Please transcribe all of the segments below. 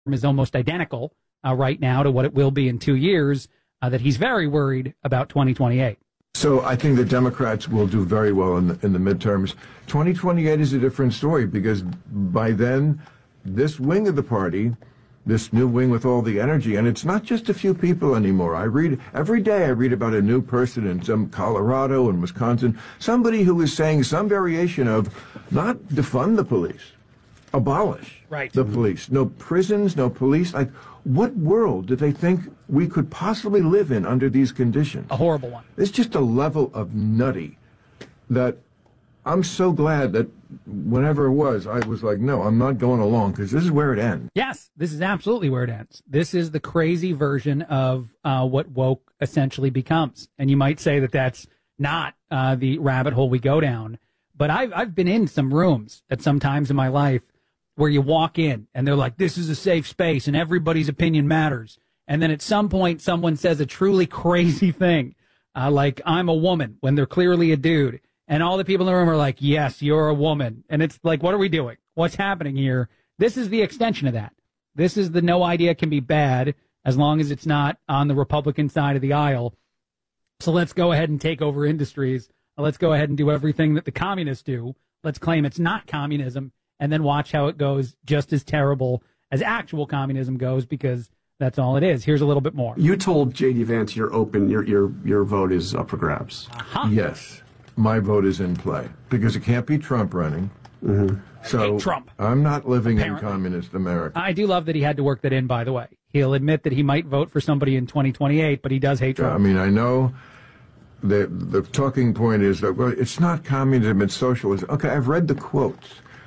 is almost identical right now to what it will be in 2 years, that he's very worried about 2028. So I think the Democrats will do very well in the midterms. 2028 is a different story because by then, this wing of the party, this new wing with all the energy, and it's not just a few people anymore. Every day I read about a new person in some Colorado and Wisconsin, somebody who is saying some variation of not defund the police, abolish the police. No prisons, no police. Like, what world do they think we could possibly live in under these conditions? A horrible one. It's just a level of nutty that I'm so glad that whenever it was, I was like, no, I'm not going along because this is where it ends. Yes, this is absolutely where it ends. This is the crazy version of what woke essentially becomes. And you might say that that's not the rabbit hole we go down. But I've been in some rooms at some times in my life where you walk in and they're like, this is a safe space and everybody's opinion matters. And then at some point, someone says a truly crazy thing, like I'm a woman when they're clearly a dude. And all the people in the room are like, yes, you're a woman. And it's like, what are we doing? What's happening here? This is the extension of that. This is the no idea can be bad as long as it's not on the Republican side of the aisle. So let's go ahead and take over industries. Let's go ahead and do everything that the communists do. Let's claim it's not communism and then watch how it goes just as terrible as actual communism goes, because that's all it is. Here's a little bit more. You told J.D. Vance you're open, your vote is up for grabs. Uh-huh. Yes, my vote is in play because it can't be Trump running. Mm-hmm. So Trump. I'm not living Apparently. in communist America. I do love that he had to work that in, by the way. He'll admit that he might vote for somebody in 2028, but he does hate Trump. I mean, I know the talking point is that, well, it's not communism, it's socialism. Okay, I've read the quotes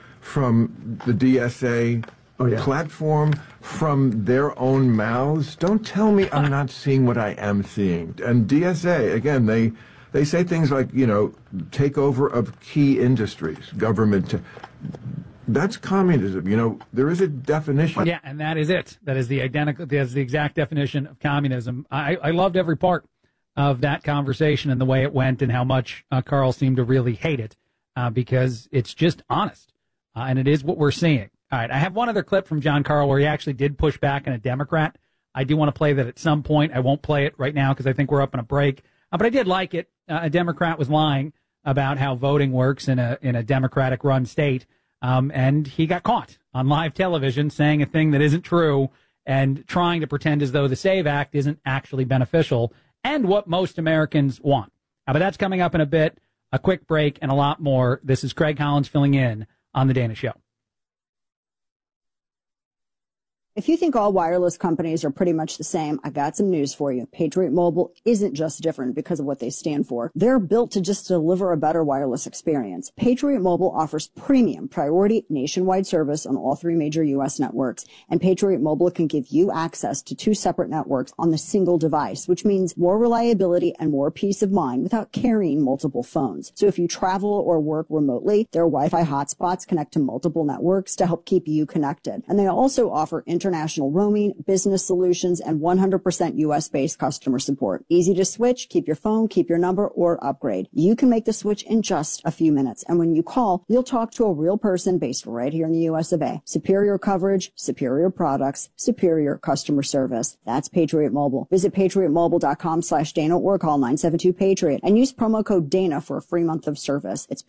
from the DSA platform, from their own mouths. Don't tell me I'm not seeing what I am seeing. And DSA, again, they say things like, takeover of key industries, government. That's communism. There is a definition. Yeah, and that is it. That is the exact definition of communism. I loved every part of that conversation and the way it went and how much Carl seemed to really hate it because it's just honest. And it is what we're seeing. All right, I have one other clip from John Carl where he actually did push back on a Democrat. I do want to play that at some point. I won't play it right now because I think we're up on a break. But I did like it. A Democrat was lying about how voting works in a Democratic-run state. And he got caught on live television saying a thing that isn't true and trying to pretend as though the SAVE Act isn't actually beneficial and what most Americans want. But that's coming up in a bit. A quick break and a lot more. This is Craig Collins filling in on The Dana Show. If you think all wireless companies are pretty much the same, I got some news for you. Patriot Mobile isn't just different because of what they stand for. They're built to just deliver a better wireless experience. Patriot Mobile offers premium priority nationwide service on all 3 major U.S. networks, and Patriot Mobile can give you access to 2 separate networks on the single device, which means more reliability and more peace of mind without carrying multiple phones. So if you travel or work remotely, their Wi-Fi hotspots connect to multiple networks to help keep you connected. And they also offer international roaming, business solutions, and 100% U.S.-based customer support. Easy to switch, keep your phone, keep your number, or upgrade. You can make the switch in just a few minutes. And when you call, you'll talk to a real person based right here in the U.S. of A. Superior coverage, superior products, superior customer service. That's Patriot Mobile. Visit patriotmobile.com/Dana or call 972-PATRIOT and use promo code Dana for a free month of service. It's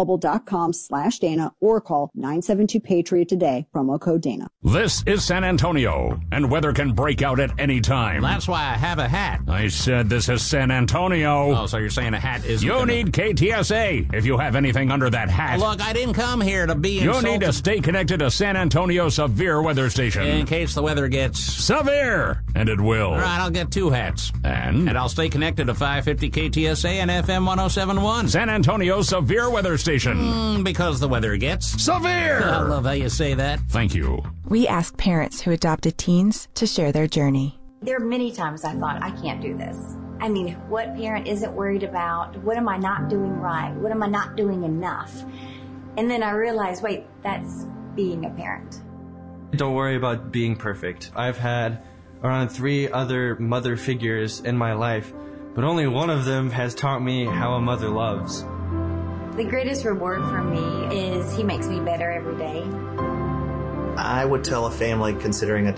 patriotmobile.com/Dana or call 972-PATRIOT today, promo code Dana. This is San Antonio, and weather can break out at any time. That's why I have a hat. I said this is San Antonio. Oh, so you're saying a hat is... You need KTSA if you have anything under that hat. Look, I didn't come here to be insulted. You need to stay connected to San Antonio Severe Weather Station. In case the weather gets... severe, and it will. All right, I'll get 2 hats. And I'll stay connected to 550 KTSA and FM 107.1. San Antonio Severe Weather Station. Because the weather gets... severe! I love how you say that. Thank you. We ask parents who adopted teens to share their journey. There are many times I thought, I can't do this. I mean, what parent isn't worried about? What am I not doing right? What am I not doing enough? And then I realized, wait, that's being a parent. Don't worry about being perfect. I've had around 3 other mother figures in my life, but only one of them has taught me how a mother loves. The greatest reward for me is he makes me better every day. I would tell a family considering adoption